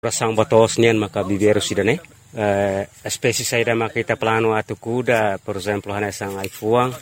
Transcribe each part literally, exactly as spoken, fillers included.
Rasang batos niyan maka viveiros sida né. Uh, espécie saída makita plano atu kuda, por exemplo, hanesang ai fuang,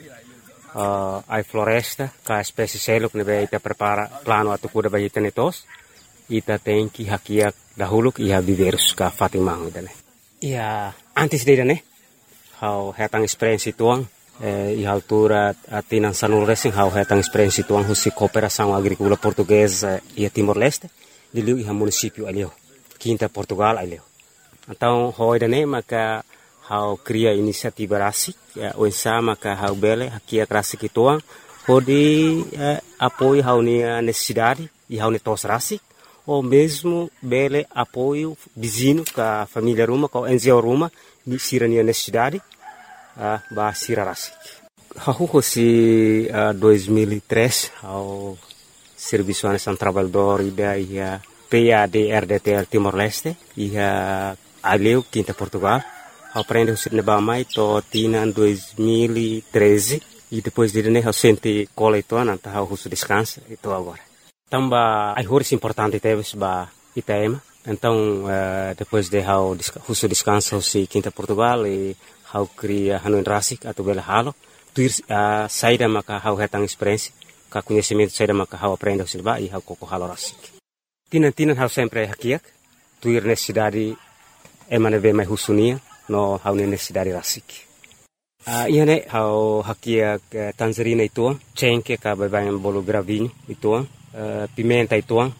uh, ai floresta, ka espécie seluk nebe ita prepara plano atu kuda ba ita netos. Ita tem que hakiak dahulu ia viveiros ka Fatimang ida né. Ia antes dele né. How hetang experiência tuang eh, e altura atinan sanul racing how hetang experiência tuang husi cooperação agrícola portuguesa e Timor-Leste diliu iha município alio quinta Portugal alio. Então hoida né maka how cria inisiativa rasik ya, o ensa maka how bele hakia rasik tuang hodi eh, apoio how ni necessidade e how ni tos rasik ou mesmo bele apoio vizinho ka família ruma ka N G O ruma ni sirania necessidade uh, ba sira rasik. Hahu si uh, dois mil e três ao Serviço Nacional Trabalhador ida ia P A D R D T L Timor-Leste ia aleu quinta Portugal. Ao aprende o sirneba mai to tina dois mil e treze e depois de né ao sente cola ito nanta ao russo descansa ito agora. Tamba ai horis importante teves ba Itaema. Então, uh, depois de how husu descanso si quinta Portugal e how cria hanuin rasik atau bela halo, tuir uh, saída maka how hetang experiência, ka conhecimento saída maka how aprende silba e how koko halo rasik. Tinan tinan how sempre hakiak, tuir necessidade emane ve mai husunia no how necessidade rasik. Uh, iya ne how hakiak uh, tangerina ituang, cengke ka babayan bolo gravinho ituang, uh, pimenta ituang,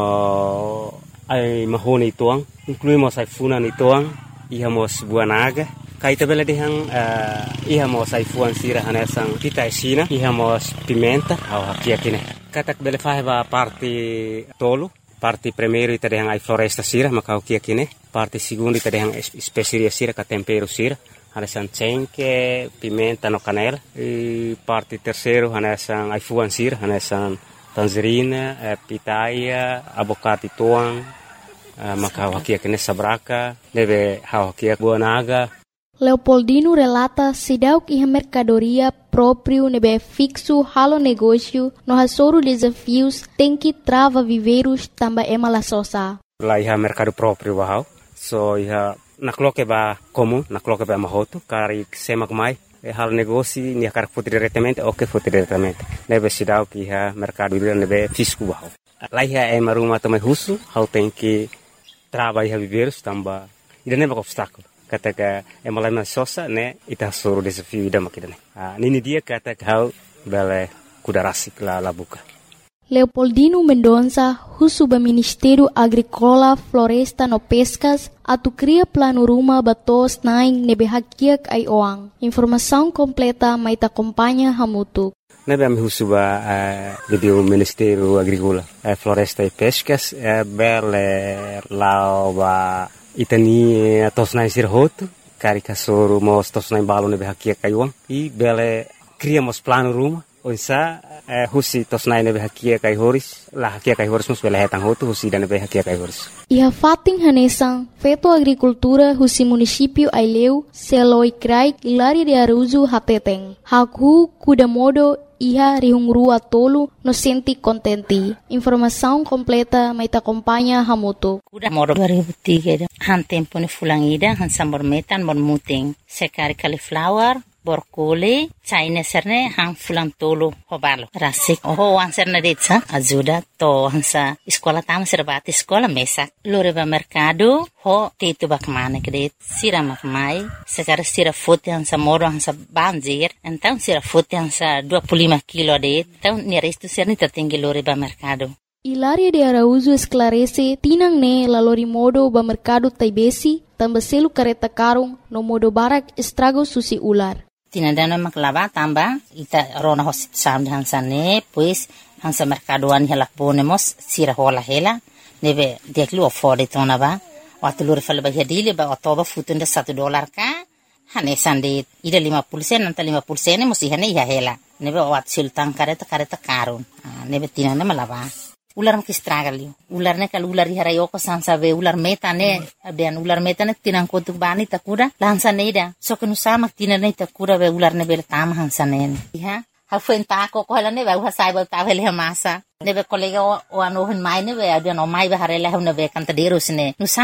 no ai mahoni ituang, incluímos ai funan ituang, ihamos buah naga, kaita bela dihang uh, ihamos ai fuan sira hanesang pita esina, ihamos pimenta, au hakia kine. Katak bela faheba parte tolo, parte primeiro ita dihang ai floresta sira, maka hakia kine, parte segundo ita dihang especiaria sira, ka tempero sira, hanesang cengke, pimenta no canela, e parte terceiro hanesang ai fuan sira, hanesang tangerina, eh, pitaia, abocate tuang, uh, maka hakia kene sabraka, deve hakia buah naga. Leopoldino relata sidauk iha mercadoria próprio nebe fixo halo negócio no hasoro desafios tem que trava viveiros tamba ema la sosa. Lá iha mercado próprio bahau, so iha nakloke ba comum, nakloke ba mahoto, kari semak mai. E hal negócio ni akar foto diretamente ou que foto diretamente nebe sidau que ha mercado livre nebe fisco bahau lá é uma ruma também russo how tem que trabalhar viveiros tamba ida nebe obstáculo kata ka é uma lama sosa né ita soro desafio ida makida né ah nini dia kata how bele kudarasik la la buka. Leopoldino Mendonça, Husuba Ministério Agrícola, Floresta no Pescas, atu cria plano ruma batos naing nebe hakiak ai oang. Informação completa mai ta acompanha hamutuk. Nebe am Husuba uh, do Ministério Agrícola, uh, Floresta e Pescas, uh, bele lao ba itani tos naing sirhoto, karikasoro mos tos naing balo nebe hakiak ai oang, e bele criamos plano ruma. Onsa eh, husi tos nai nebe hakia kai horis la hakia kai horis mus bela hetang hotu husi dan nebe hakia kai horis. Iha fating hanesang feto agricultura husi município Aileu seloi krai Ilari de Aruzu hateteng. Haku kuda modo iha rihungrua tolu no senti contenti. Informação completa mai ta acompanha hamutu. Kuda modo dua ribu tiga han tempo ni fulangida han sambor metan bon muting sekari cauliflower borkole China serne hang fulang tolo hobalo rasik oh wan serne detsa ajuda to hansa escola tam serbat escola mesak loreba mercado ho tetu bakmane kret sira makmai sekarang sira fote hansa moro hansa banjir então sira fote hansa dua puluh lima kilo det então ni resto serne tertinggi loreba mercado. Ilaria de Araújo esclarece tinang ne lalori modo ba mercado taibesi tambaselu kareta karung no modo barak estrago susi ular. Tinadana maklava tamba ita rona hosit sam hansa ne pues hansa mercadoan hela ponemos sira hola hela neve deklu afford tona ba watulur fal ba hedile ba todo futunda satu dolar ka hane sande ida lima puluh sen nanta lima puluh sen musi hane ya hela neve wat sultan kareta kareta karun neve tinana malava ular mak estragalio ular ne kal ular hara yoko sansa ve ular meta ne abian ular meta ne tinang kotuk bani takura lansa ne ida so kenu sama tinane takura ve ular ne bel tam hansa ne ha Hafenta ko ko helane ba hasai ba ta hele masa. Nebe kolega o ano hin mai nebe adian o mai ba harela hune be kan tadero sine.